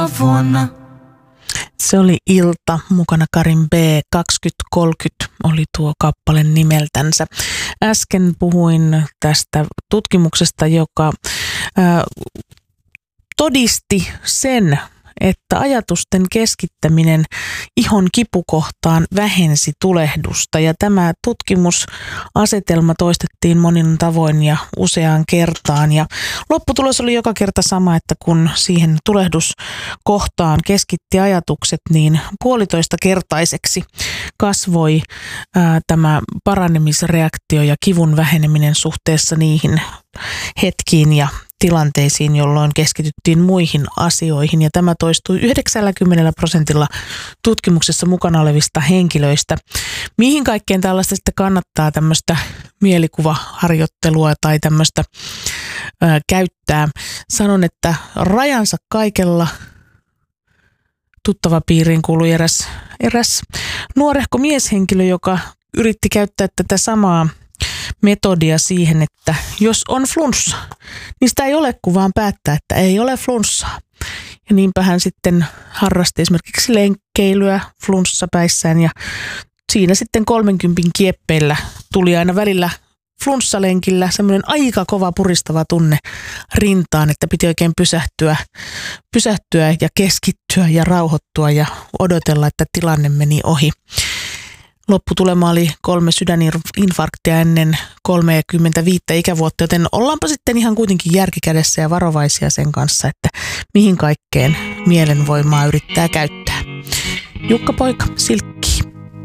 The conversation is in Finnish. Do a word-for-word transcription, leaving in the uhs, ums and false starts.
vuonna. Se oli Ilta, mukana Karin B. kaksituhattakolmekymmentä oli tuo kappale nimeltänsä. Äsken puhuin tästä tutkimuksesta, joka ää, todisti sen, että ajatusten keskittäminen ihon kipukohtaan vähensi tulehdusta. Ja tämä tutkimusasetelma toistettiin monin tavoin ja useaan kertaan. Ja lopputulos oli joka kerta sama, että kun siihen tulehduskohtaan keskitti ajatukset, niin puolitoista kertaiseksi kasvoi ää, tämä paranemisreaktio ja kivun väheneminen suhteessa niihin hetkiin ja tilanteisiin, jolloin keskityttiin muihin asioihin. Ja tämä toistui yhdeksänkymmentä prosentilla tutkimuksessa mukana olevista henkilöistä. Mihin kaikkeen tällaista sitten kannattaa tämmöistä mielikuvaharjoittelua tai tämmöistä ää, käyttää? Sanon, että rajansa kaikella. Tuttava piiriin kuului eräs, eräs nuorehko mieshenkilö, joka yritti käyttää tätä samaa metodia siihen, että jos on flunssa, niin sitä ei ole kuin vaan päättää, että ei ole flunssaa. Ja niinpä hän sitten harrasti esimerkiksi lenkkeilyä flunssapäissään ja siinä sitten kolmenkympin kieppeillä tuli aina välillä flunssalenkillä semmoinen aika kova puristava tunne rintaan, että piti oikein pysähtyä, pysähtyä ja keskittyä ja rauhoittua ja odotella, että tilanne meni ohi. Lopputulema oli kolme sydäninfarktia ennen kolmekymmentäviisi ikävuotta, joten ollaanpa sitten ihan kuitenkin järkikädessä ja varovaisia sen kanssa, että mihin kaikkeen mielenvoimaa yrittää käyttää. Jukka Poika, Silkki.